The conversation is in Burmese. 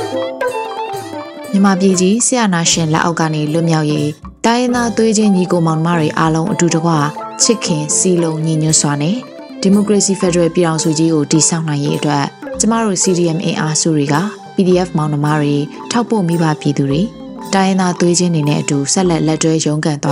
မြန်မာပြည်ကြီးဆရာနာရှင်လက်အောက်ကနေလွတ်မြောက်ရေးတိုင်းရင်းသားသွေးချင်းညီကိုမောင်နှမတွေအားလုံးအတူတကွချစ်ခင်စီလုံးညီညွတ်စွာနဲ့ဒီမိုကရေစီဖက်ဒရယ်ပြည်ထောင်စုကြီးကိုတည်ဆောက်နိုင်ရေးအတွက်ကျမတို့ CDM အင်အားစုတွေက PDF မောင်နှမတွေထောက်ပို့မိဘပြည်သူတွေတိုင်းရင်းသားသွေးချင်းတွေနဲ့အတူဆက်လက်တွဲရုန်းကန်သွား